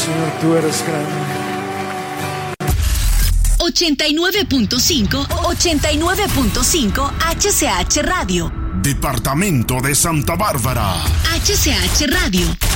Señor, tú eres grande. 89.5 HCH Radio. Departamento de Santa Bárbara. HCH Radio.